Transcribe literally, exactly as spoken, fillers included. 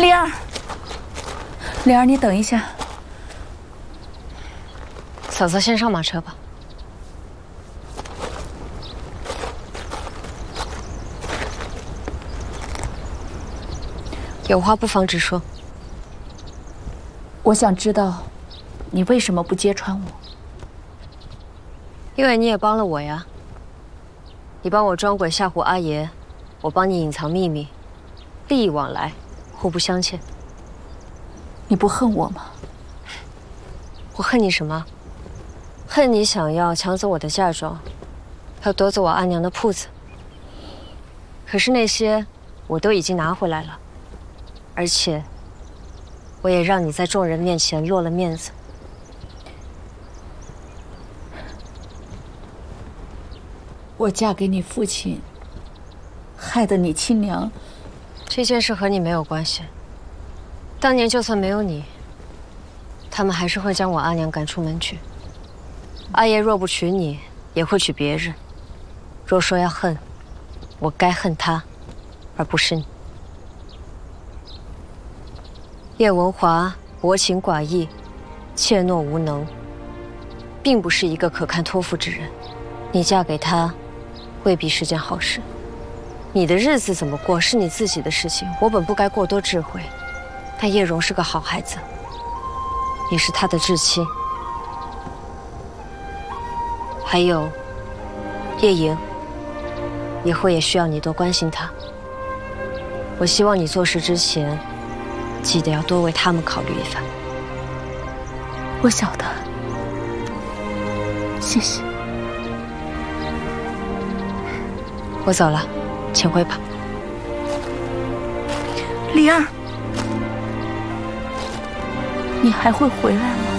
灵儿，灵儿，你等一下。 嫂子，先上马车吧。有话不妨直说。 我想知道，你为什么不揭穿我？ 因为你也帮了我呀。你帮我装鬼吓唬阿爷，我帮你隐藏秘密，利益往来，互不相欠。 你不恨我吗？ 我恨你什么？恨你想要抢走我的嫁妆，要夺走我阿娘的铺子。可是那些我都已经拿回来了，而且我也让你在众人面前落了面子。 我嫁给你父亲，害得你亲娘。 这件事和你没有关系。当年就算没有你，他们还是会将我阿娘赶出门去。阿爷若不娶你，也会娶别人。若说要恨，我该恨他，而不是你。叶文华薄情寡义，怯懦无能，并不是一个可堪托付之人。你嫁给他，未必是件好事。你的日子怎么过是你自己的事情，我本不该过多智慧。但叶荣是个好孩子，你是他的至亲。还有叶莹，以后也需要你多关心他。我希望你做事之前，记得要多为他们考虑一番。 我晓得，谢谢。 我走了，请回吧。 灵儿，你还会回来吗？